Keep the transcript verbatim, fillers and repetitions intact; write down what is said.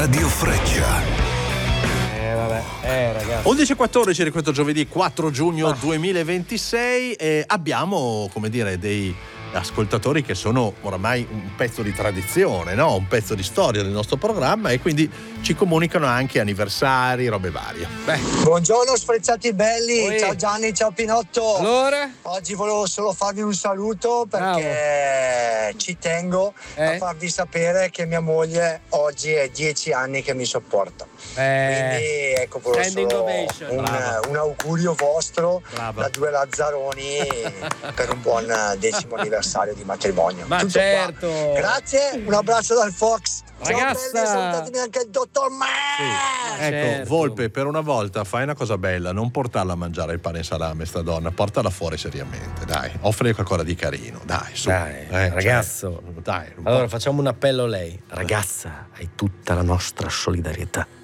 Radio Freccia. Eh vabbè, eh ragazzi. undici e quattordici di questo giovedì quattro giugno ah. duemilaventisei e abbiamo, come dire, dei ascoltatori che sono oramai un pezzo di tradizione, no? Un pezzo di storia del nostro programma, e quindi ci comunicano anche anniversari, robe varie. Beh. Buongiorno sfrezzati belli, Oi. Ciao Gianni, ciao Pinotto. Allora? Oggi volevo solo farvi un saluto perché Bravo. ci tengo eh? a farvi sapere che mia moglie oggi è dieci anni che mi sopporta. Eh. Quindi ecco, volevo solo un, un augurio vostro Bravo. da due Lazzaroni per un buon decimo anniversario di matrimonio. Ma Tutto certo. qua. Grazie, un abbraccio dal Fox. Ragazza. Ciao belli, salutatemi anche il dottor Ma. Sì. Ecco, certo. Volpe, per una volta fai una cosa bella, non portarla a mangiare il pane e salame sta donna, portala fuori seriamente, dai, offrire qualcosa di carino, dai, su. Dai, eh, ragazzo. Cioè, dai, allora facciamo un appello a lei. Ragazza, hai tutta la nostra solidarietà.